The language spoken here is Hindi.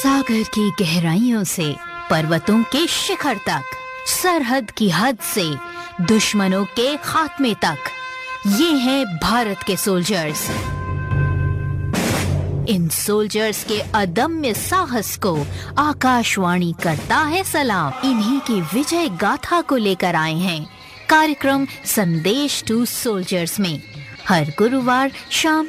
सागर की गहराइयों से पर्वतों के शिखर तक, सरहद की हद से दुश्मनों के खात्मे तक, ये हैं भारत के सोल्जर्स। इन सोल्जर्स के अदम्य साहस को आकाशवाणी करता है सलाम। इन्हीं की विजय गाथा को लेकर आए हैं कार्यक्रम संदेश टू सोल्जर्स में, हर गुरुवार शाम